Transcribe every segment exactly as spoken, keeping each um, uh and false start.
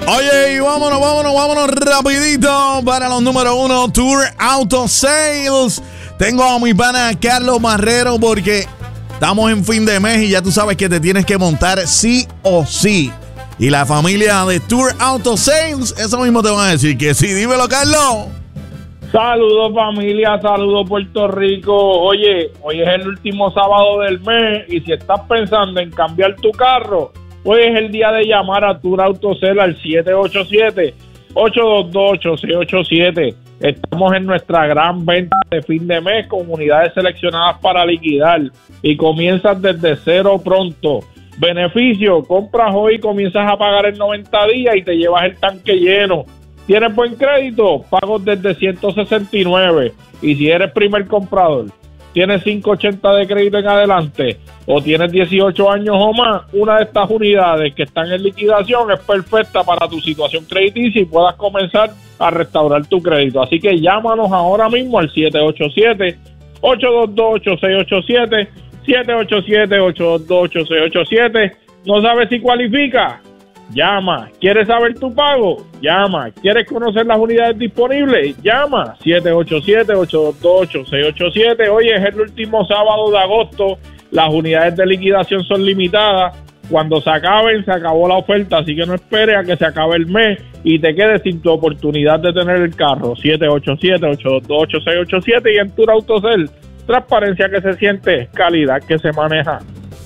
Oye, y vámonos, vámonos, vámonos rapidito para los número uno, Tour Auto Sales. Tengo a mi pana Carlos Marrero porque estamos en fin de mes y ya tú sabes que te tienes que montar sí o sí. Y la familia de Tour Auto Sales, eso mismo te van a decir que sí. Dímelo, Carlos. Saludos familia, saludos Puerto Rico. Oye, hoy es el último sábado del mes y si estás pensando en cambiar tu carro, hoy es el día de llamar a Tour Auto Sales al siete ocho siete, ocho dos dos, ocho seis ocho siete. Estamos en nuestra gran venta de fin de mes con unidades seleccionadas para liquidar y comienzas desde cero pronto. Beneficio, compras hoy y comienzas a pagar en noventa días y te llevas el tanque lleno. ¿Tienes buen crédito? Pagos desde ciento sesenta y nueve. Y si eres primer comprador, tienes quinientos ochenta de crédito en adelante o tienes dieciocho años o más, una de estas unidades que están en liquidación es perfecta para tu situación crediticia y puedas comenzar a restaurar tu crédito. Así que llámanos ahora mismo al siete ocho siete, ocho dos dos, ocho seis ocho siete, siete ocho siete, ocho dos dos, ocho seis ocho siete. ¿No sabes si cualifica? Llama. ¿Quieres saber tu pago? Llama. ¿Quieres conocer las unidades disponibles? Llama. siete ocho siete, ocho dos dos, ocho seis ocho siete. Hoy es el último sábado de agosto. Las unidades de liquidación son limitadas. Cuando se acaben, se acabó la oferta. Así que no esperes a que se acabe el mes y te quedes sin tu oportunidad de tener el carro. siete ocho siete, ocho dos dos, ocho seis ocho siete. Y en Tour Auto Sales, transparencia que se siente, calidad que se maneja.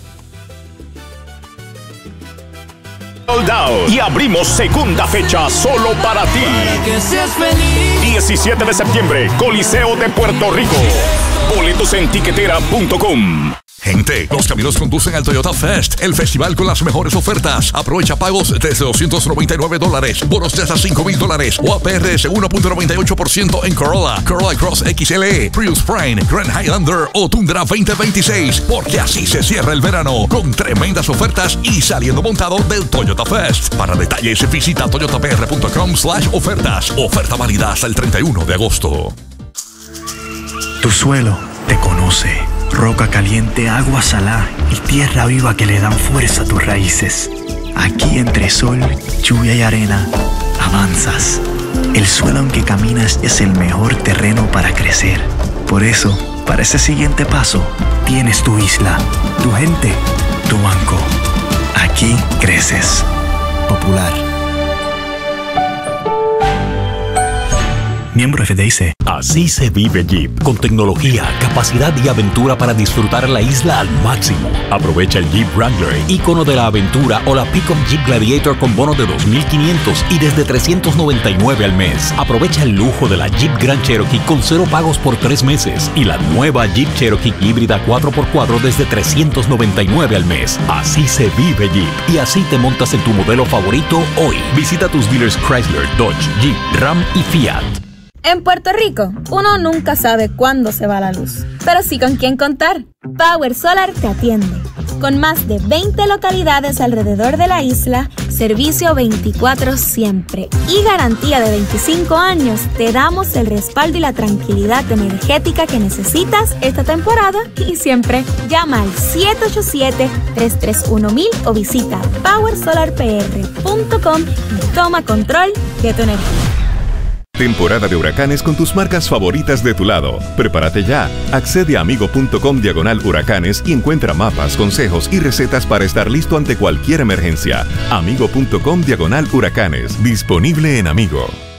Y abrimos segunda fecha solo para ti. diecisiete de septiembre, Coliseo de Puerto Rico. Boletos en tiquetera punto com. Gente, los caminos conducen al Toyota Fest, el festival con las mejores ofertas. Aprovecha pagos desde doscientos noventa y nueve dólares, bonos de hasta cinco mil dólares o A P R S uno punto noventa y ocho por ciento en Corolla, Corolla Cross X L E, Prius Prime, Grand Highlander o Tundra veinte veintiséis. Porque así se cierra el verano, con tremendas ofertas y saliendo montado del Toyota Fest. Para detalles visita toyota p r punto com slash ofertas. Oferta válida hasta el treinta y uno de agosto. Tu suelo te conoce. Roca caliente, agua salada y tierra viva que le dan fuerza a tus raíces. Aquí entre sol, lluvia y arena, avanzas. El suelo en que caminas es el mejor terreno para crecer. Por eso, para ese siguiente paso, tienes tu isla, tu gente, tu banco. Aquí creces. Popular. Miembro F D I C. Así se vive Jeep, con tecnología, capacidad y aventura para disfrutar la isla al máximo. Aprovecha el Jeep Wrangler, ícono de la aventura, o la Pickup Jeep Gladiator con bono de dos mil quinientos y desde trescientos noventa y nueve al mes. Aprovecha el lujo de la Jeep Grand Cherokee con cero pagos por tres meses y la nueva Jeep Cherokee híbrida cuatro por cuatro desde trescientos noventa y nueve al mes. Así se vive Jeep y así te montas en tu modelo favorito hoy. Visita tus dealers Chrysler, Dodge, Jeep, Ram y Fiat. En Puerto Rico, uno nunca sabe cuándo se va la luz, pero sí con quién contar. Power Solar te atiende. Con más de veinte localidades alrededor de la isla, servicio veinticuatro siempre y garantía de veinticinco años, te damos el respaldo y la tranquilidad energética que necesitas esta temporada y siempre. Llama al siete ocho siete, tres tres uno mil o visita power solar p r punto com y toma control de tu energía. Temporada de huracanes con tus marcas favoritas de tu lado. Prepárate ya. Accede a amigo punto com diagonal huracanes y encuentra mapas, consejos y recetas para estar listo ante cualquier emergencia. amigo punto com diagonal huracanes. Disponible en Amigo.